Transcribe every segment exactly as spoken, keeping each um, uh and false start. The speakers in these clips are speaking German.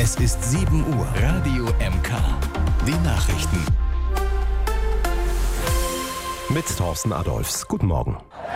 Es ist sieben Uhr. Radio M K. Die Nachrichten. Mit Thorsten Adolfs. Guten Morgen.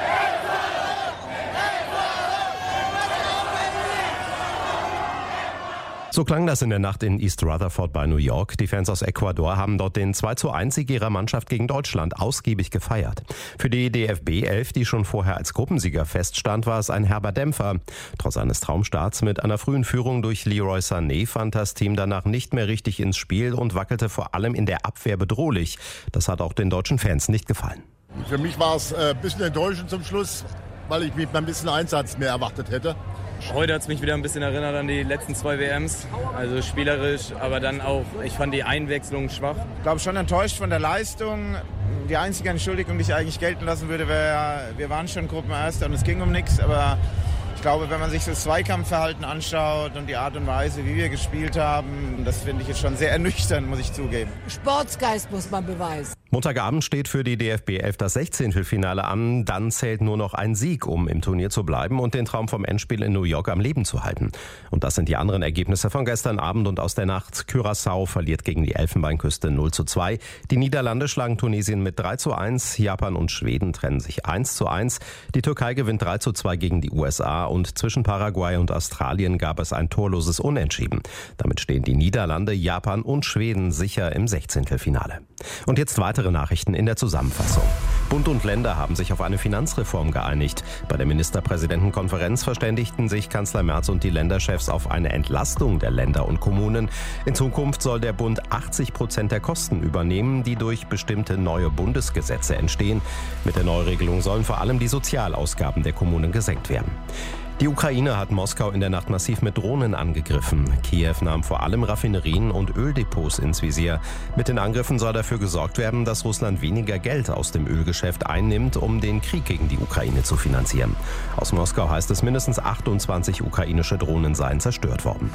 So klang das in der Nacht in East Rutherford bei New York. Die Fans aus Ecuador haben dort den zwei zu eins Sieg ihrer Mannschaft gegen Deutschland ausgiebig gefeiert. Für die D F B elf, die schon vorher als Gruppensieger feststand, war es ein herber Dämpfer. Trotz eines Traumstarts mit einer frühen Führung durch Leroy Sané fand das Team danach nicht mehr richtig ins Spiel und wackelte vor allem in der Abwehr bedrohlich. Das hat auch den deutschen Fans nicht gefallen. Für mich war es ein bisschen enttäuschend zum Schluss, weil ich mich ein bisschen Einsatz mehr erwartet hätte. Heute hat es mich wieder ein bisschen erinnert an die letzten zwei W Ms, also spielerisch, aber dann auch, ich fand die Einwechslung schwach. Ich glaube schon enttäuscht von der Leistung. Die einzige Entschuldigung, die ich eigentlich gelten lassen würde, wäre, wir waren schon Gruppenerster und es ging um nichts, aber ich glaube, wenn man sich das Zweikampfverhalten anschaut und die Art und Weise, wie wir gespielt haben, das finde ich jetzt schon sehr ernüchternd, muss ich zugeben. Sportsgeist muss man beweisen. Montagabend steht für die D F B elf das Sechzehntelfinale an. Dann zählt nur noch ein Sieg, um im Turnier zu bleiben und den Traum vom Endspiel in New York am Leben zu halten. Und das sind die anderen Ergebnisse von gestern Abend und aus der Nacht. Curaçao verliert gegen die Elfenbeinküste null zu zwei. Die Niederlande schlagen Tunesien mit drei zu eins. Japan und Schweden trennen sich eins zu eins. Die Türkei gewinnt drei zu zwei gegen die U S A. Und zwischen Paraguay und Australien gab es ein torloses Unentschieden. Damit stehen die Niederlande, Japan und Schweden sicher im Sechzehntelfinale. Und jetzt weitere Nachrichten in der Zusammenfassung. Bund und Länder haben sich auf eine Finanzreform geeinigt. Bei der Ministerpräsidentenkonferenz verständigten sich Kanzler Merz und die Länderchefs auf eine Entlastung der Länder und Kommunen. In Zukunft soll der Bund achtzig Prozent der Kosten übernehmen, die durch bestimmte neue Bundesgesetze entstehen. Mit der Neuregelung sollen vor allem die Sozialausgaben der Kommunen gesenkt werden. Die Ukraine hat Moskau in der Nacht massiv mit Drohnen angegriffen. Kiew nahm vor allem Raffinerien und Öldepots ins Visier. Mit den Angriffen soll dafür gesorgt werden, dass Russland weniger Geld aus dem Ölgeschäft einnimmt, um den Krieg gegen die Ukraine zu finanzieren. Aus Moskau heißt es, mindestens achtundzwanzig ukrainische Drohnen seien zerstört worden.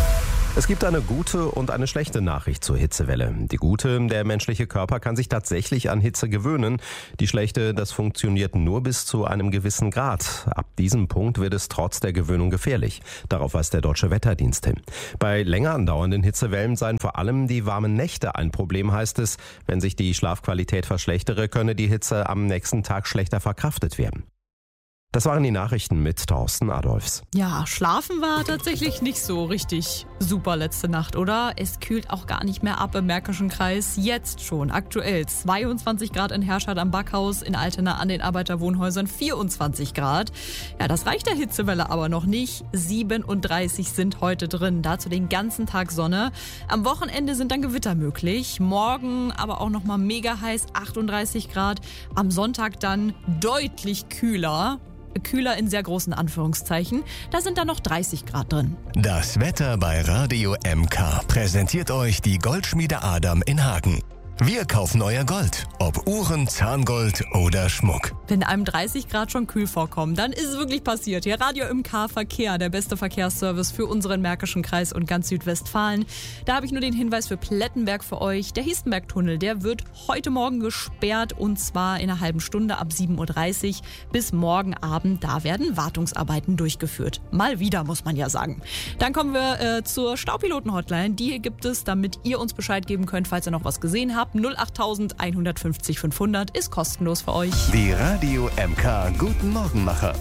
Es gibt eine gute und eine schlechte Nachricht zur Hitzewelle. Die gute, der menschliche Körper kann sich tatsächlich an Hitze gewöhnen. Die schlechte, das funktioniert nur bis zu einem gewissen Grad. Ab diesem Punkt wird es trotz der Gewöhnung gefährlich. Darauf weist der Deutsche Wetterdienst hin. Bei länger andauernden Hitzewellen seien vor allem die warmen Nächte ein Problem, heißt es. Wenn sich die Schlafqualität verschlechtere, könne die Hitze am nächsten Tag schlechter verkraftet werden. Das waren die Nachrichten mit Thorsten Adolfs. Ja, schlafen war tatsächlich nicht so richtig super letzte Nacht, oder? Es kühlt auch gar nicht mehr ab im Märkischen Kreis. Jetzt schon, aktuell zweiundzwanzig Grad in Herschad am Backhaus, in Altena an den Arbeiterwohnhäusern vierundzwanzig Grad. Ja, das reicht der Hitzewelle aber noch nicht. siebenunddreißig sind heute drin, dazu den ganzen Tag Sonne. Am Wochenende sind dann Gewitter möglich. Morgen aber auch nochmal mega heiß, achtunddreißig Grad. Am Sonntag dann deutlich kühler. Kühler in sehr großen Anführungszeichen. Da sind dann noch dreißig Grad drin. Das Wetter bei Radio M K präsentiert euch die Goldschmiede Adam in Hagen. Wir kaufen euer Gold, ob Uhren, Zahngold oder Schmuck. Wenn einem dreißig Grad schon kühl vorkommen, dann ist es wirklich passiert. Hier Radio M K Verkehr, der beste Verkehrsservice für unseren Märkischen Kreis und ganz Südwestfalen. Da habe ich nur den Hinweis für Plettenberg für euch. Der Hiestenberg-Tunnel, der wird heute Morgen gesperrt und zwar in einer halben Stunde ab sieben Uhr dreißig bis morgen Abend. Da werden Wartungsarbeiten durchgeführt. Mal wieder, muss man ja sagen. Dann kommen wir äh, zur Staupiloten-Hotline. Die gibt es, damit ihr uns Bescheid geben könnt, falls ihr noch was gesehen habt. null acht eins fünf null fünf hundert ist kostenlos für euch. Die Radio M K Guten Morgenmacher.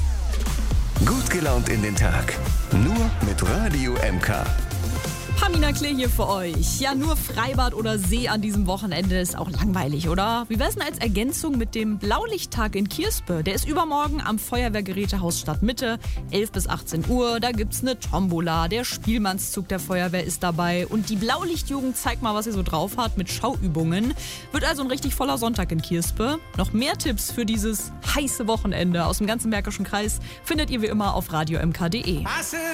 Gut gelaunt in den Tag. Nur mit Radio M K. Pamina Klee hier für euch. Ja, nur Freibad oder See an diesem Wochenende ist auch langweilig, oder? Wie wär's denn als Ergänzung mit dem Blaulichttag in Kierspe? Der ist übermorgen am Feuerwehrgerätehaus Stadtmitte, elf bis achtzehn Uhr. Da gibt's eine Tombola, der Spielmannszug der Feuerwehr ist dabei und die Blaulichtjugend zeigt mal, was sie so drauf hat mit Schauübungen. Wird also ein richtig voller Sonntag in Kierspe. Noch mehr Tipps für dieses heiße Wochenende aus dem ganzen Märkischen Kreis findet ihr wie immer auf radio m k punkt d e.